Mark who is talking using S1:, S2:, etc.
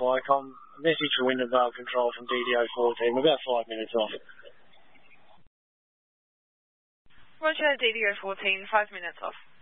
S1: Mike. I'm message for wind and veil control from DDO 14. We're about 5 minutes off.
S2: Roger, DDO 14, 5 minutes off.